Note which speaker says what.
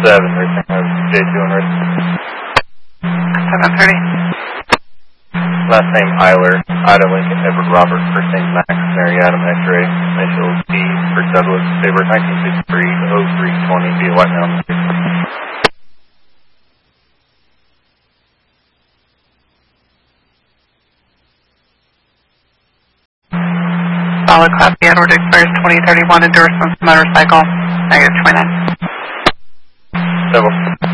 Speaker 1: racing has J2 and race.
Speaker 2: 7:30.
Speaker 1: Last name Eiler, Ida Lincoln, Edward Robert, first name Max, Mary Adam X-ray, initials D for Douglas, Saber 1963-0320 via White Mountain.
Speaker 2: Solid copy, Edward expires 2031, endorsements, motorcycle, -29.
Speaker 1: Double.